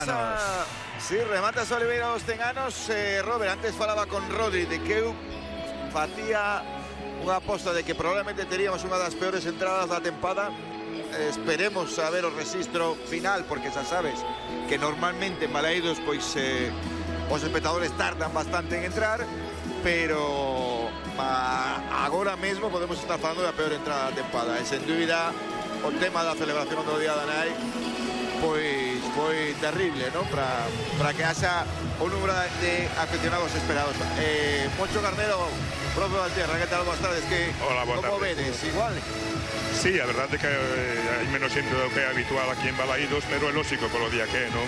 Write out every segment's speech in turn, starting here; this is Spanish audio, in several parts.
Sí, remata Oliveira dos Tenganos. Robert, antes falaba con Rodri de que facía unha aposta de que probablemente teríamos unha das peores entradas da tempada. Esperemos a ver o registro final, porque xa sabes que normalmente en Balaídos pois os espectadores tardan bastante en entrar, pero agora mesmo podemos estar falando da peor entrada da tempada. E sen dúbida o tema da celebración do Día da Nai pois foi terrible, ¿no? Para que haxa o número de aficionados esperados. Moncho Carnero, profe Valtierra, ¿qué tal? Buenas tardes. Hola, buenas ¿Cómo tardes. vedes? Igual. Sí, a verdade é que hai menos xente do que é habitual aquí en Balaídos, pero é lógico polo día que é, non?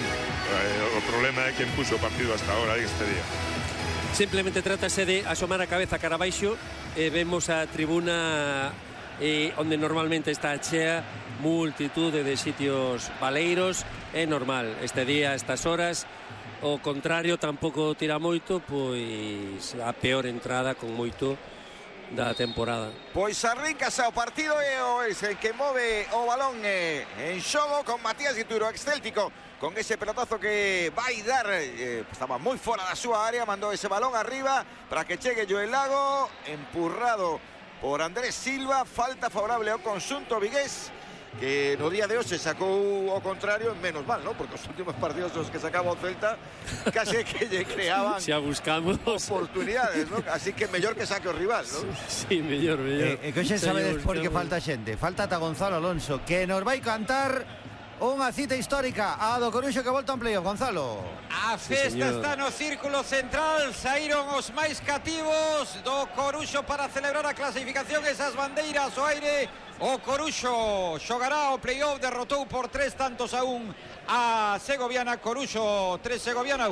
O problema é que puxo o partido hasta ahora este día. Simplemente trátase de asomar a cabeza cara abaixo e vemos a tribuna onde normalmente está chea, multitude de sitios baleiros. É normal este día, estas horas. O contrario, tampouco tira moito, pois a peor entrada con moito da temporada. Pois arríncase o partido e o que move o balón en xogo con Matías Dituro, excéltico, con ese pelotazo que vai dar, estaba moi fora da súa área, mandou ese balón arriba para que chegue Joel Lago, empurrado por Andrés Silva. Falta favorable ao conxunto vigués, que no día de hoxe sacou o contrario, menos mal, ¿no? Porque os últimos partidos os que sacaba o Celta case que lle creaban xa buscamos oportunidades, ¿no? Así que mellor que saque o rival, ¿no? Sí, mellor. Que hoxe sabedes por que falta xente. Falta ata Gonzalo Alonso, que nos vai cantar unha cita histórica a do Coruxo que volta en playoff. Gonzalo. A festa está no círculo central. Saíron os máis cativos do Coruxo para celebrar a clasificación. Esas bandeiras ao aire. O Coruxo xogará o playoff. Derrotou por 3-1 a Segoviana. Coruxo 3, Segoviana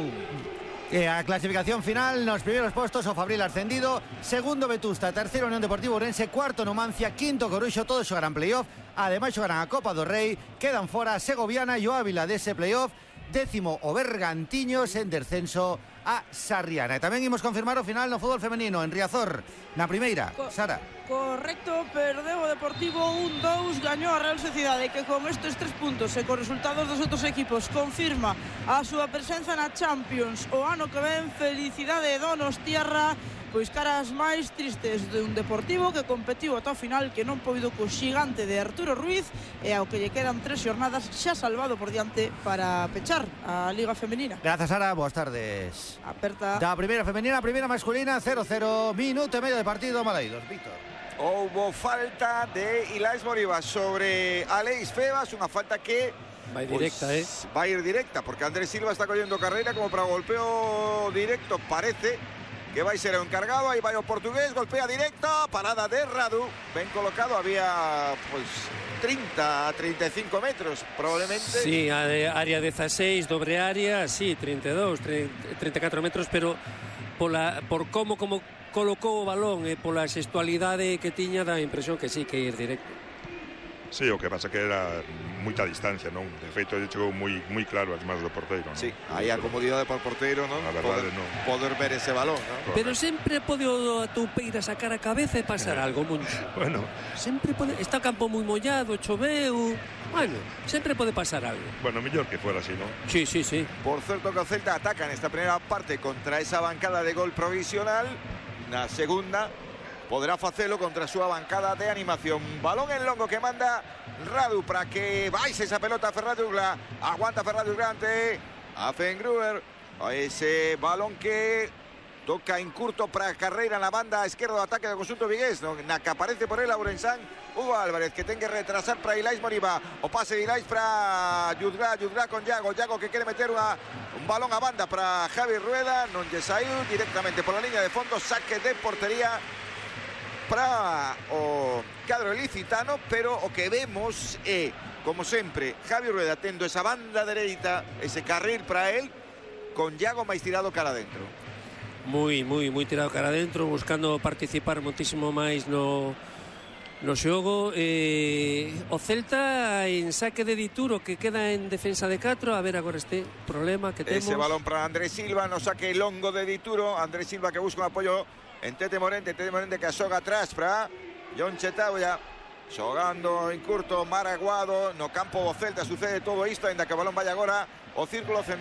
1. A clasificación final nos primeiros postos: o Fabril ascendido, segundo Vetusta, terceiro Unión Deportivo Ourense, cuarto Numancia, quinto Coruxo. Todos xogarán playoff, ademais xogarán a Copa do Rei. Quedan fora Segoviana e o Ávila dese playoff, décimo o Bergantiños, en descenso a Sarriana. E tamén imos confirmar o final no fútbol femenino en Riazor, na primeira. Sara. Correcto, perdeu o Deportivo 1-2, gañou a Real Sociedade, que con estes 3 puntos e con resultados dos outros equipos confirma a súa presenza na Champions o ano que ven. Felicidade Donostiarra, pois caras máis tristes de un Deportivo que competiu ata o final, que non poido co xigante de Arturo Ruiz, e ao que lle quedan 3 xornadas xa salvado por diante para pechar a Liga Femenina. Grazas, Sara, boas tardes. Aperta Da primeira femenina, primeira masculina, 0-0, minuto e medio de partido. Balaídos, Víctor. Houbo falta de Ilaix Moriba sobre Aleix Febas, unha falta que vai directa, vai ir directa, porque Andrés Silva está collendo carreira como para golpeo directo. Parece que vai ser o encargado. Aí vai o portugués, golpea directa, parada de Radu, ben colocado. Había pues 30 a 35 metros probablemente. Sí, a de área 16, dobre área, sí, 32, 34 metros, pero por como colocou o balón e pola xestualidade que tiña, dá a impresión que sí, que ir directo. Sí, o que pasa que era moita distancia, non? De feito, chegou moi claro as mans do porteiro, non? Sí, aí a comodidade para o porteiro, non? A verdade, non. Poder ver ese balón, non? Pero sempre pode o Toupeira sacar a cabeza e pasar algo, Moncho. Bueno. Sempre pode, está o campo moi mollado, choveu. Bueno, sempre pode pasar algo. Bueno, mellor que fuera así, non? Sí, sí, sí. Por certo que o Celta ataca nesta primeira parte contra esa bancada de gol provisional. Na segunda podrá facelo contra a súa bancada de animación. Balón en longo que manda Radu para que baixe esa pelota a Ferran Dugla. Aguanta Ferran Dugla ante a Fengruber. Ese balón que toca en curto para Carreira na banda esquerda do ataque do conxunto vigués, na que aparece por el Ourensán Hugo Álvarez, que ten que retrasar para Ilaix Moriba. O pase de Ilaix para Yudgrá con Yago que quere meter un balón a banda para Javi Rueda. Non lle saiu directamente por la línea de fondo. Saque de portería para o cadro ilicitano, pero o que vemos é, como sempre, Javi Rueda tendo esa banda dereita, ese carril para él, con Yago máis tirado cara adentro. Moi tirado cara adentro, buscando participar moitísimo máis no xogo. O Celta en saque de Dituro, que queda en defensa de 4. A ver agora este problema que temos. Ese balón para Andrés Silva, no saque longo de Dituro. Andrés Silva que busca un apoyo en Tete Morente que asoga atrás para John Chetauya. Xogando en curto Maraguado no campo do Celta. Sucede todo isto, ainda que o balón vai agora o círculo central.